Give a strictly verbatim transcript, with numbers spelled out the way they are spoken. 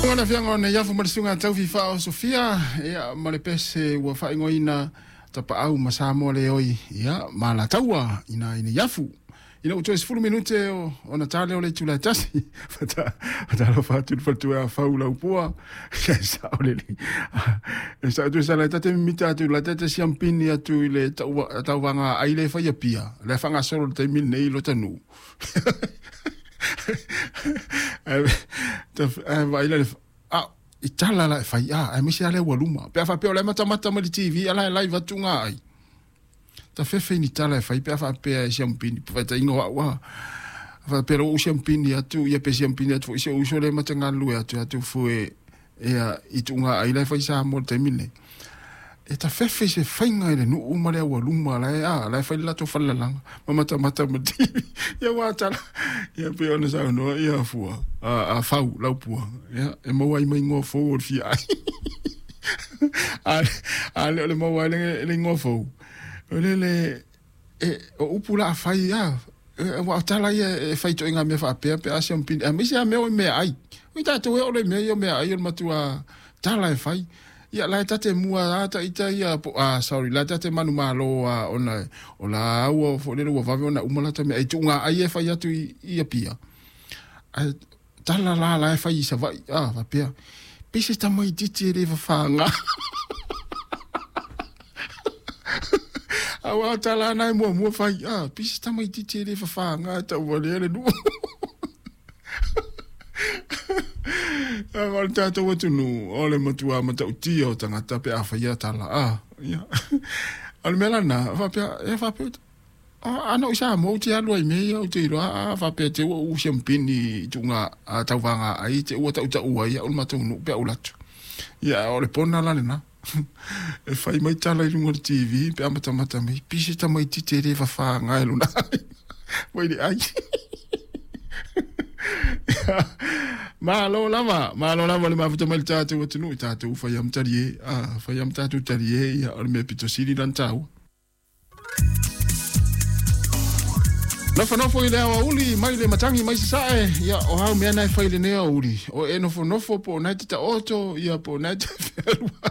Ona fianga na yafu marisunga tau fifa o Sofia ia malepese wa fa ingoina tapa au masamo le oi ia mala taua ina ina yafu ina uto sifuru minute o ona tale o le tula tasi fata fata lo fatu fatu a faula upua sa ole le sa tu sa la tate mita tu la tate siampini atu ile taua tauanga aile fa ia pia le fanga solo te min nei lo tanu vai le ah itala la fai ah ai misi ale waluma pe fa pe ole mata mata ma di T V ala live atunga ai ta fe fe ni tala fai pe fa pe champagne pe ta ingo wa fa pe o champagne atu ia pe champagne atu se o so le mata ngalu atu atu fu e ia itunga ai la fai sa mo termine e ta fe fe se fainga ile no uma le waluma la ah la fai la to fa la langa mata mata ma di ia wa tala ia pe ona sa no ia fu a a fau la pua ia e mo ai mai ngo fo fi ai ale ale le mo ai le ngo fo le le e o pula fai ia e wa tala ia e fai to inga me fa pe pe asia pin a misia me o me ai o ta to o le me yo me ai ma tua tala e fai ia la tate mua ata ita ia ah sorry la tate manu malo ona ola o fo le o va ona umala tame ai tunga ai e fai atu ia pia tala la la fai sa vai ah va pia pese sta mai titi le va fanga awa tala na mo mo fai ah pese sta mai titi le va fanga ta vole le du Agora tá to watu no ole matua mata uti o tangata pe afaya tala ah ya al melana va pe e va pe ah ano isa mo ti alo me o ti ro ah va pe te o champagne tunga tawanga ai te o ta uta o ya o matu no pe ulatu ya ole pona la na e fai mai tala i mo T V pe amata mata me pisi ta mai ti te va fa nga lu na wai di ai malo lama malo lama le mafuta mal tatu watu no tatu fa yam tarie ah fa yam tatu tarie ya al me pito sili dan tau na fa no fo ile wa uli mai le matangi mai sae ya o ha me na fa ile ne uli o e no fo no fo po na tita auto ya po na